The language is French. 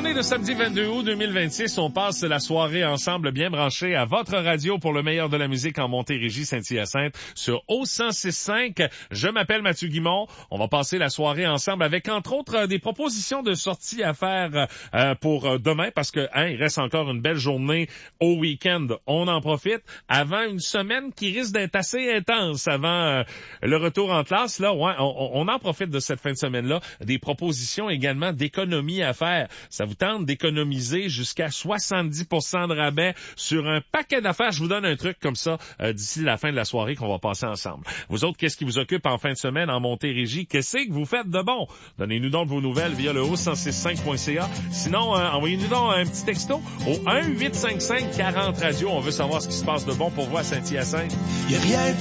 Journée de samedi 22 août 2026, on passe la soirée ensemble bien branchée à votre radio pour le meilleur de la musique en Montérégie, Saint-Hyacinthe sur O106.5. Je m'appelle Mathieu Guimond. On va passer la soirée ensemble avec entre autres des propositions de sortie à faire pour demain parce que il reste encore une belle journée au week-end. On en profite avant une semaine qui risque d'être assez intense avant le retour en classe. Là, ouais, on en profite de cette fin de semaine-là. Des propositions également d'économie à faire. Ça vous tente d'économiser jusqu'à 70% de rabais sur un paquet d'affaires. Je vous donne un truc comme ça d'ici la fin de la soirée qu'on va passer ensemble. Vous autres, qu'est-ce qui vous occupe en fin de semaine en Montérégie? Qu'est-ce que vous faites de bon? Donnez-nous donc vos nouvelles via le O1065.ca. Sinon, envoyez-nous donc un petit texto au 1-855-40-radio. On veut savoir ce qui se passe de bon pour vous à Saint-Hyacinthe. Y a rien